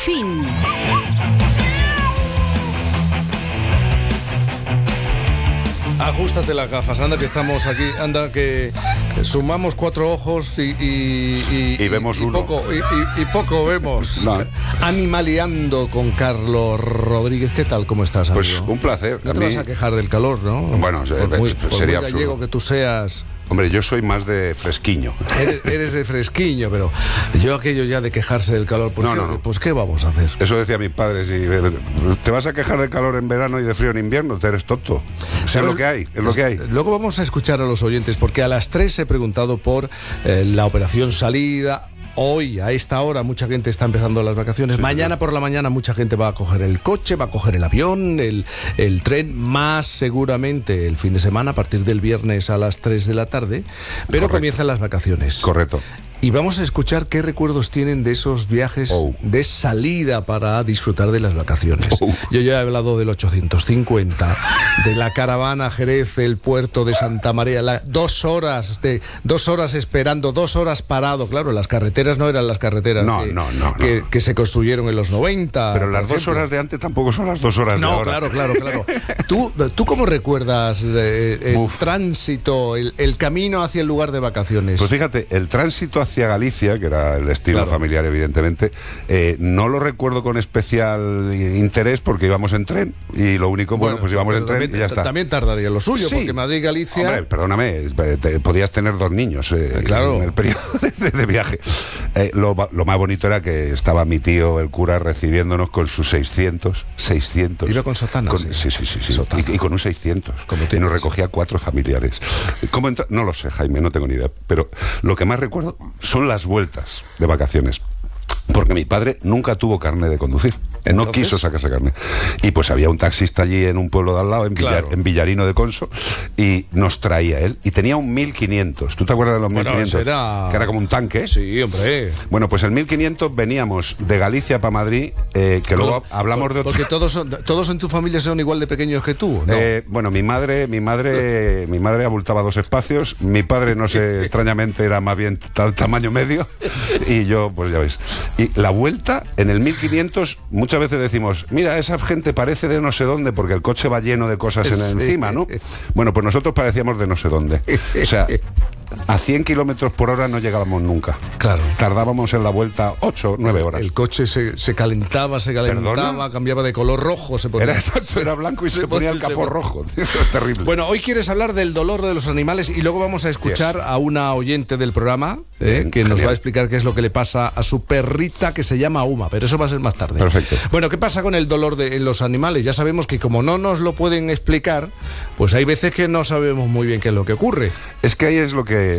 fin. Ajustate las gafas, anda que estamos aquí, anda que sumamos 4 ojos y vemos uno. Poco vemos. No. Animaleando con Carlos Rodríguez. ¿Qué tal? ¿Cómo estás, amigo? Pues un placer. No te vas a quejar del calor, ¿no? Bueno, por muy sería gallego absurdo que tú seas. Hombre, yo soy más de fresquiño. Eres de fresquiño, pero yo aquello ya de quejarse del calor, No. Pues ¿qué vamos a hacer? Eso decía mi padre, si te vas a quejar de calor en verano y de frío en invierno, te eres tonto. Es lo que hay, es lo que hay. Luego vamos a escuchar a los oyentes, porque a las 3 he preguntado por la operación salida. Hoy, a esta hora, mucha gente está empezando las vacaciones. Sí, mañana por la mañana mucha gente va a coger el coche, va a coger el avión, el tren, más seguramente el fin de semana, a partir del viernes a las 3 de la tarde. Pero Correcto. Comienzan las vacaciones. Correcto. Y vamos a escuchar qué recuerdos tienen de esos viajes de salida para disfrutar de las vacaciones. Yo ya he hablado del 850, de la caravana Jerez, el puerto de Santa María, 2 horas esperando, 2 horas parado. Claro, las carreteras no eran las carreteras que se construyeron en los 90. Pero las 2 horas de antes tampoco son las 2 horas de ahora. Claro. ¿Tú cómo recuerdas el tránsito, el camino hacia el lugar de vacaciones? Pues fíjate, el tránsito hacia Galicia, que era el destino familiar evidentemente, no lo recuerdo con especial interés porque íbamos en tren y lo único, pues íbamos en tren y ya está. También tardaría lo suyo, porque Madrid-Galicia... Hombre, perdóname, podías tener 2 niños en el periodo de viaje. Lo más bonito era que estaba mi tío, el cura, recibiéndonos con sus 600. Iba con sotana. Sí. Y con un 600. Y nos recogía 4 familiares. ¿Cómo no lo sé, Jaime, no tengo ni idea. Pero lo que más recuerdo son las vueltas de vacaciones. Porque mi padre nunca tuvo carnet de conducir. No quiso sacarse carnet. Y pues había un taxista allí en un pueblo de al lado, en Villarino de Conso, y nos traía él. Y tenía un 1500. ¿Tú te acuerdas de los 1500? Que era como un tanque. Sí, hombre. Bueno, pues el 1500 veníamos de Galicia para Madrid, luego hablamos de otro... Porque todos en tu familia son igual de pequeños que tú, ¿no? Bueno, mi madre abultaba 2 espacios. Mi padre, no sé, extrañamente era más bien tamaño medio. Y yo, pues ya ves. Y la vuelta, en el 1500, muchas veces decimos, mira, esa gente parece de no sé dónde, porque el coche va lleno de cosas encima, ¿no? Bueno, pues nosotros parecíamos de no sé dónde. O sea, a 100 kilómetros por hora no llegábamos nunca. Claro. Tardábamos en la vuelta 8, 9 horas. El coche se calentaba, ¿Perdona? Cambiaba de color rojo. Era blanco y se ponía el capó rojo. Es terrible. Bueno, hoy quieres hablar del dolor de los animales y luego vamos a escuchar a una oyente del programa que nos va a explicar qué es lo que le pasa a su perrita que se llama Uma, pero eso va a ser más tarde. Perfecto. Bueno, ¿qué pasa con el dolor en los animales? Ya sabemos que como no nos lo pueden explicar, pues hay veces que no sabemos muy bien qué es lo que ocurre. Es que ahí es lo que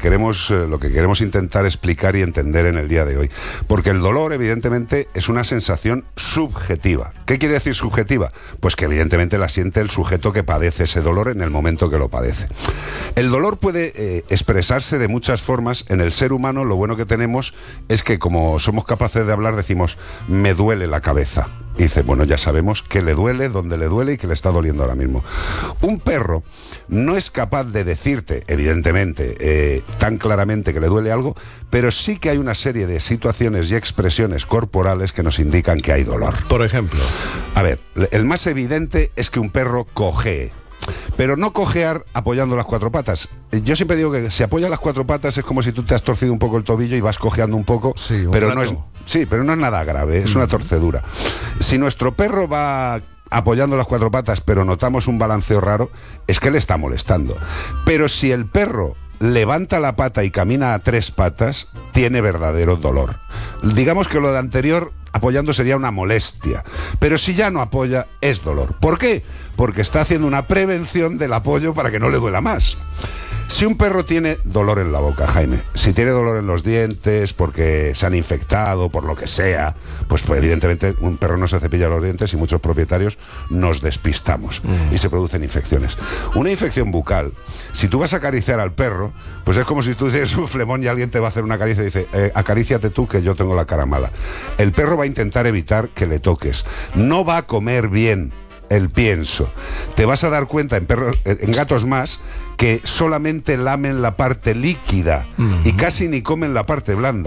queremos intentar explicar y entender en el día de hoy. Porque el dolor, evidentemente, es una sensación subjetiva. ¿Qué quiere decir subjetiva? Pues que evidentemente la siente el sujeto que padece ese dolor en el momento que lo padece. El dolor puede expresarse de muchas formas. En el ser humano, lo bueno que tenemos es que como somos capaces de hablar, decimos, me duele la cabeza. Y dice, bueno, ya sabemos qué le duele, dónde le duele y qué le está doliendo ahora mismo. Un perro no es capaz de decirte, evidentemente, tan claramente que le duele algo, pero sí que hay una serie de situaciones y expresiones corporales que nos indican que hay dolor. Por ejemplo. A ver, el más evidente es que un perro cojee. Pero no cojear apoyando las 4 patas. Yo siempre digo que si apoyas las 4 patas es como si tú te has torcido un poco el tobillo y vas cojeando un poco, pero no es nada grave, es una torcedura. Si nuestro perro va apoyando las 4 patas pero notamos un balanceo raro, es que le está molestando. Pero si el perro levanta la pata y camina a 3 patas, tiene verdadero dolor. Digamos que lo de anterior, apoyando, sería una molestia, pero si ya no apoya, es dolor. ¿Por qué? Porque está haciendo una prevención del apoyo para que no le duela más. Si un perro tiene dolor en la boca, Jaime, si tiene dolor en los dientes porque se han infectado, por lo que sea, pues evidentemente un perro no se cepilla los dientes y muchos propietarios nos despistamos y se producen infecciones. Una infección bucal, si tú vas a acariciar al perro, pues es como si tú tienes un flemón y alguien te va a hacer una caricia y dice, acaríciate tú que yo tengo la cara mala. El perro va a intentar evitar que le toques. No va a comer bien el pienso. Te vas a dar cuenta en gatos más que solamente lamen la parte líquida y casi ni comen la parte blanda.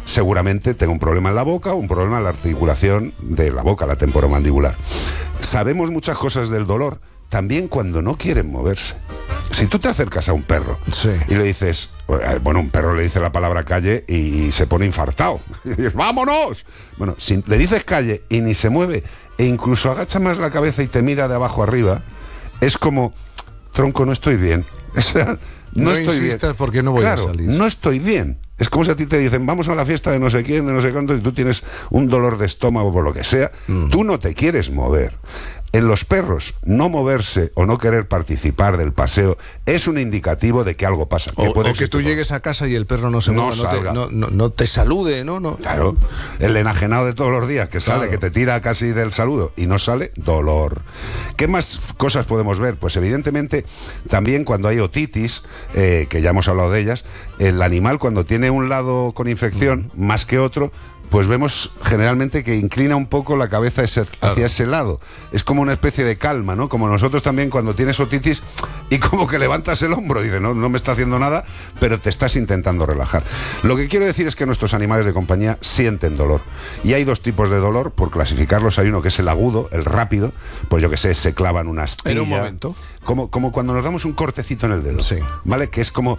seguramente tenga un problema en la boca o un problema en la articulación de la boca, la temporomandibular. Sabemos muchas cosas del dolor, también cuando no quieren moverse. Si tú te acercas a un perro y le dices, bueno, un perro le dice la palabra calle y se pone infartado. Y dices, ¡vámonos! Bueno, si le dices calle y ni se mueve e incluso agacha más la cabeza y te mira de abajo arriba, es como, tronco, no estoy bien. O sea, no estoy bien. Porque no voy a salir. No estoy bien. Es como si a ti te dicen, vamos a la fiesta de no sé quién, de no sé cuánto, y tú tienes un dolor de estómago por lo que sea, tú no te quieres mover. En los perros, no moverse o no querer participar del paseo es un indicativo de que algo pasa. O que tú llegues a casa y el perro no se mueva, no te salude, ¿no? Claro, el enajenado de todos los días que sale, que te tira casi del saludo y no sale, dolor. ¿Qué más cosas podemos ver? Pues evidentemente también cuando hay otitis, que ya hemos hablado de ellas, el animal cuando tiene un lado con infección más que otro, pues vemos generalmente que inclina un poco la cabeza hacia ese lado. Es como una especie de calma, ¿no? Como nosotros también cuando tienes otitis y como que levantas el hombro, dices, no me está haciendo nada, pero te estás intentando relajar. Lo que quiero decir es que nuestros animales de compañía sienten dolor. Y hay dos tipos de dolor, por clasificarlos hay uno que es el agudo, el rápido, pues yo que sé, se clavan una astilla. En un momento. Como cuando nos damos un cortecito en el dedo, ¿vale? Que es como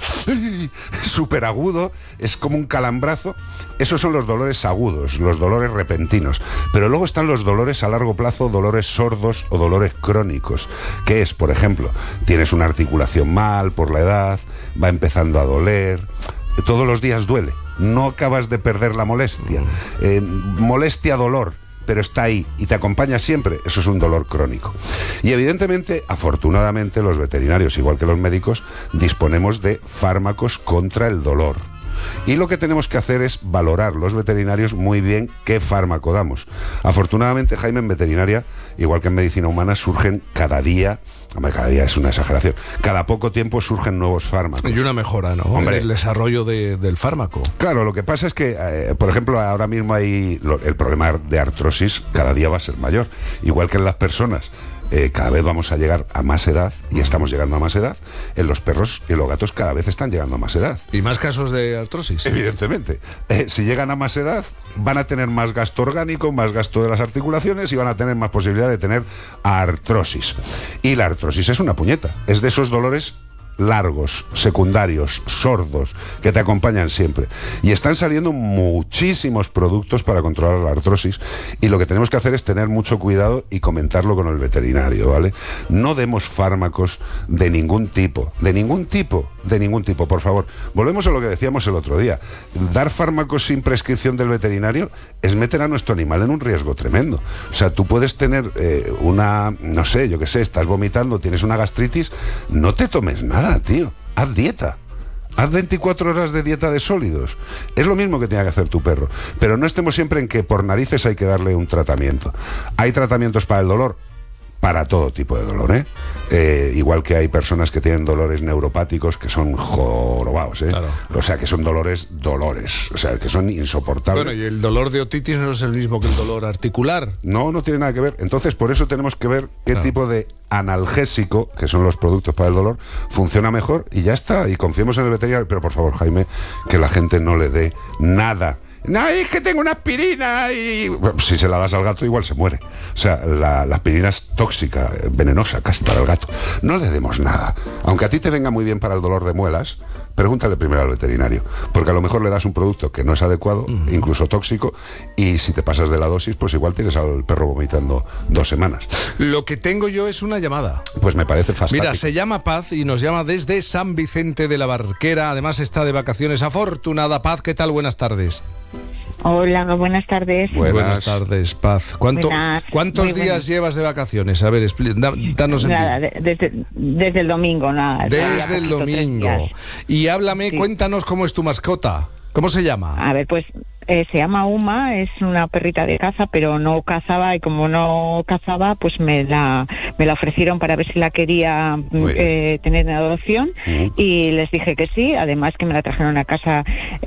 súper agudo, es como un calambrazo. Esos son los dolores agudos, los dolores repentinos. Pero luego están los dolores a largo plazo, dolores sordos o dolores crónicos. Que es, por ejemplo, tienes una articulación mal por la edad, va empezando a doler, todos los días duele, no acabas de perder la molestia. Molestia, dolor, pero está ahí y te acompaña siempre, eso es un dolor crónico. Y evidentemente, afortunadamente, los veterinarios, igual que los médicos, disponemos de fármacos contra el dolor. Y lo que tenemos que hacer es valorar los veterinarios muy bien qué fármaco damos. Afortunadamente, Jaime, en veterinaria, igual que en medicina humana, surgen cada día es una exageración, cada poco tiempo surgen nuevos fármacos. Y una mejora, ¿no? Hombre, el desarrollo del fármaco. Claro, lo que pasa es que, por ejemplo, ahora mismo hay el problema de artrosis cada día va a ser mayor. Igual que en las personas, cada vez vamos a llegar a más edad y estamos llegando a más edad. En los perros y los gatos cada vez están llegando a más edad. ¿Y más casos de artrosis? Evidentemente. Si llegan a más edad, van a tener más gasto orgánico, más gasto de las articulaciones y van a tener más posibilidad de tener artrosis. Y la artrosis es una puñeta. Es de esos dolores largos, secundarios, sordos, que te acompañan siempre. Y están saliendo muchísimos productos para controlar la artrosis y lo que tenemos que hacer es tener mucho cuidado y comentarlo con el veterinario, ¿vale? No demos fármacos de ningún tipo, por favor. Volvemos a lo que decíamos el otro día. Dar fármacos sin prescripción del veterinario es meter a nuestro animal en un riesgo tremendo. O sea, tú puedes tener no sé, yo qué sé, estás vomitando, tienes una gastritis, no te tomes nada, tío, haz dieta. Haz 24 horas de dieta de sólidos. Es lo mismo que tiene que hacer tu perro. Pero no estemos siempre en que por narices hay que darle un tratamiento. Hay tratamientos para el dolor, para todo tipo de dolor, igual que hay personas que tienen dolores neuropáticos que son jorobados, Claro. O sea, que son dolores, o sea, que son insoportables. Bueno, y el dolor de otitis no es el mismo que el dolor articular. No tiene nada que ver. Entonces, por eso tenemos que ver qué tipo de analgésico, que son los productos para el dolor, funciona mejor y ya está. Y confiemos en el veterinario. Pero por favor, Jaime, que la gente no le dé nada. No, es que tengo una aspirina y... Bueno, si se la das al gato igual se muere. O sea, la aspirina es tóxica, venenosa casi para el gato. No le demos nada. Aunque a ti te venga muy bien para el dolor de muelas, pregúntale primero al veterinario. Porque a lo mejor le das un producto que no es adecuado, incluso tóxico, y si te pasas de la dosis, pues igual tienes al perro vomitando 2 semanas. Lo que tengo yo es una llamada. Pues me parece fantástico. Mira, se llama Paz y nos llama desde San Vicente de la Barquera. Además está de vacaciones. Afortunada. Paz, ¿qué tal? Buenas tardes. Hola, buenas tardes. Buenas tardes, Paz. ¿Cuántos días llevas de vacaciones? A ver, danos el nada, desde el domingo, nada. Desde el domingo. Y háblame, cuéntanos cómo es tu mascota. ¿Cómo se llama? A ver, pues se llama Uma, es una perrita de caza, pero no cazaba, y como no cazaba, pues me la ofrecieron para ver si la quería tener en adopción, y les dije que sí, además que me la trajeron a casa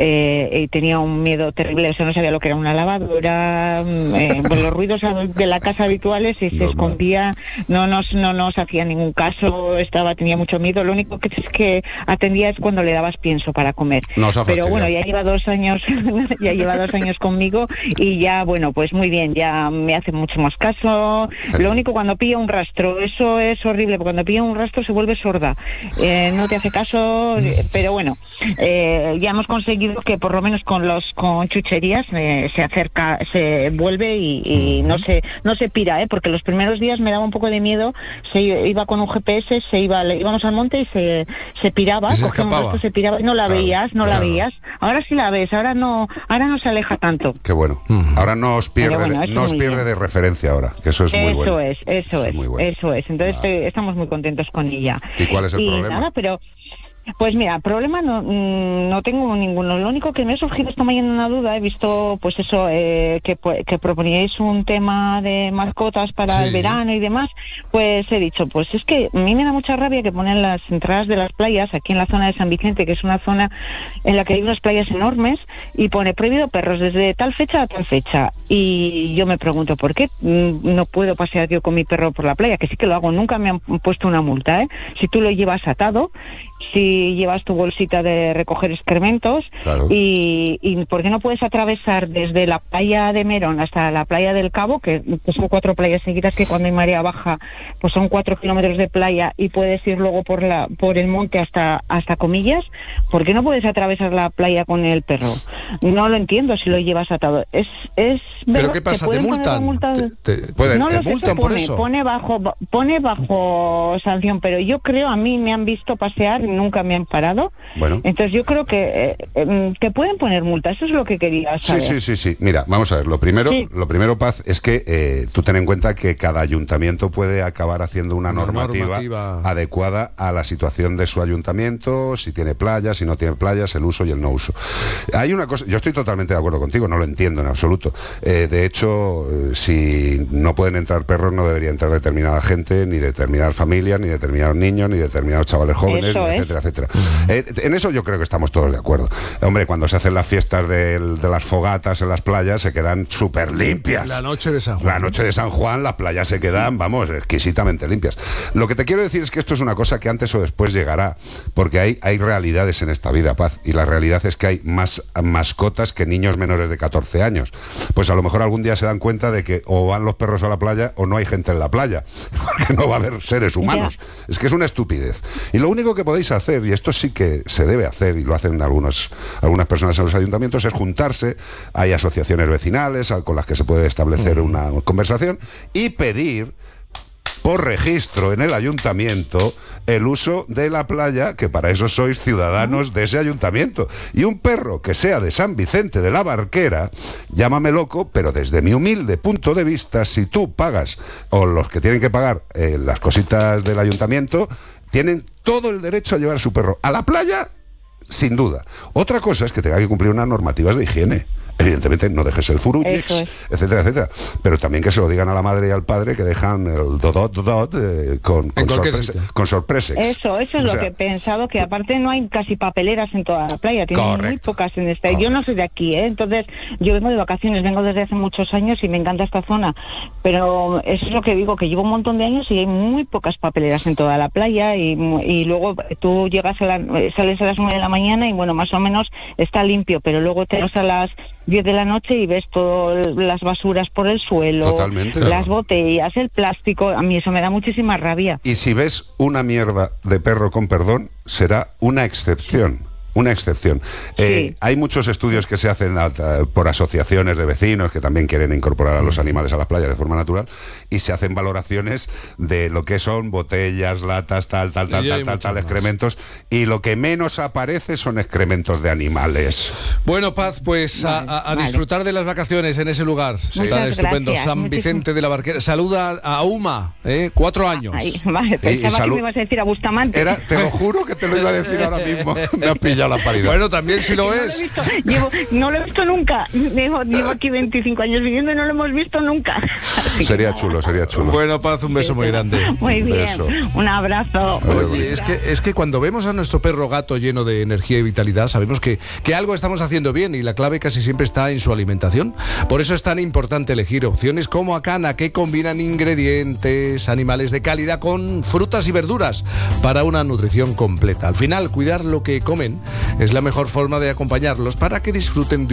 y tenía un miedo terrible, no sabía lo que era una lavadora, los ruidos de la casa habituales, y se escondía, no nos hacía ningún caso, tenía mucho miedo, lo único que es que atendía es cuando le dabas pienso para comer. Pero bueno, ya lleva 2 años, ya lleva lleva 2 años conmigo y ya, bueno, pues muy bien, ya me hace mucho más caso. Lo único, cuando pilla un rastro, eso es horrible, porque cuando pilla un rastro se vuelve sorda. No te hace caso, pero bueno, ya hemos conseguido que por lo menos con chucherías se acerca, se vuelve y no se pira, porque los primeros días me daba un poco de miedo. Se iba con un GPS, íbamos al monte y se piraba, cogía un resto, se piraba y no la veías. Ahora sí la ves, ahora no se aleja tanto. Qué bueno. Ahora no os pierde de referencia ahora, que eso es muy bueno. Eso es. Entonces estamos muy contentos con ella. ¿Y cuál es el problema? Nada, pero pues mira, problema no tengo ninguno. Lo único que me ha surgido esta mañana una duda, he visto pues eso, que proponíais un tema de mascotas para el verano y demás, pues he dicho, pues es que a mí me da mucha rabia que ponen las entradas de las playas aquí en la zona de San Vicente, que es una zona en la que hay unas playas enormes, y pone prohibido perros desde tal fecha a tal fecha. Y yo me pregunto, ¿por qué no puedo pasear yo con mi perro por la playa? Que sí que lo hago, nunca me han puesto una multa, Si tú lo llevas atado, si llevas tu bolsita de recoger excrementos, claro. Y ¿por qué no puedes atravesar desde la playa de Merón hasta la playa del Cabo, que son 4 playas seguidas, que cuando hay marea baja pues son 4 kilómetros de playa, y puedes ir luego por el monte hasta Comillas? ¿Por qué no puedes atravesar la playa con el perro? No lo entiendo si lo llevas atado. ¿Pero qué pasa? ¿Te multan? ¿Te multan por eso? Pone bajo sanción, pero yo creo, a mí me han visto pasear, nunca me han parado. Bueno. Entonces yo creo que te pueden poner multa, eso es lo que quería saber. Sí. Mira, vamos a ver, lo primero, Paz, es que tú ten en cuenta que cada ayuntamiento puede acabar haciendo una normativa adecuada a la situación de su ayuntamiento, si tiene playas, si no tiene playas, el uso y el no uso. Hay una cosa, yo estoy totalmente de acuerdo contigo, no lo entiendo en absoluto. De hecho, si no pueden entrar perros, no debería entrar determinada gente, ni determinadas familias, ni determinados niños, ni determinados chavales jóvenes, etcétera. En eso yo creo que estamos todos de acuerdo. Hombre, cuando se hacen las fiestas de las fogatas en las playas, se quedan súper limpias. La noche de San Juan, las playas se quedan, vamos, exquisitamente limpias. Lo que te quiero decir es que esto es una cosa que antes o después llegará, porque hay realidades en esta vida, Paz, y la realidad es que hay más mascotas que niños menores de 14 años. Pues a lo mejor algún día se dan cuenta de que o van los perros a la playa o no hay gente en la playa, porque no va a haber seres humanos. Es que es una estupidez. Y lo único que podéis hacer, y esto sí que se debe hacer, y lo hacen algunas personas en los ayuntamientos, es juntarse. Hay asociaciones vecinales con las que se puede establecer una conversación y pedir por registro en el ayuntamiento el uso de la playa, que para eso sois ciudadanos de ese ayuntamiento. Y un perro que sea de San Vicente de la Barquera, llámame loco, pero desde mi humilde punto de vista, si tú pagas, o los que tienen que pagar las cositas del ayuntamiento, tienen todo el derecho a llevar a su perro a la playa, sin duda. Otra cosa es que tenga que cumplir unas normativas de higiene. Evidentemente no dejes el furugex, etcétera. Pero también que se lo digan a la madre y al padre, que dejan el dodot con sorpresa. Eso es lo que he pensado, que aparte no hay casi papeleras en toda la playa, tienen muy pocas en esta. Yo no soy de aquí, entonces yo vengo de vacaciones, vengo desde hace muchos años y me encanta esta zona, pero eso es lo que digo, que llevo un montón de años y hay muy pocas papeleras en toda la playa, y luego tú llegas sales a las 9 de la mañana y bueno, más o menos está limpio, pero luego te vas a las 10 de la noche y ves todas las basuras por el suelo. Totalmente. Las botellas, el plástico. A mí eso me da muchísima rabia. Y si ves una mierda de perro, con perdón, será una excepción. Una excepción. Hay muchos estudios que se hacen por asociaciones de vecinos que también quieren incorporar a los animales a las playas de forma natural, y se hacen valoraciones de lo que son botellas, latas, tal, excrementos, y lo que menos aparece son excrementos de animales. Bueno, Paz, pues a disfrutar de las vacaciones en ese lugar tan estupendo, San Vicente de la Barquera. Saluda a Uma, 4 años. Pensaba que me ibas a decir a Bustamante. Te lo juro que te lo iba a decir ahora mismo. Me has pillado la paridad. Bueno, también si lo es. No lo he visto nunca. Llevo aquí 25 años viviendo y no lo hemos visto nunca. Sería chulo. Bueno, Paz, un beso muy grande. Muy bien. Un abrazo. Oye, es que cuando vemos a nuestro perro gato lleno de energía y vitalidad, sabemos que algo estamos haciendo bien, y la clave casi siempre está en su alimentación. Por eso es tan importante elegir opciones como Acana, que combinan ingredientes animales de calidad con frutas y verduras para una nutrición completa. Al final, cuidar lo que comen es la mejor forma de acompañarlos para que disfruten de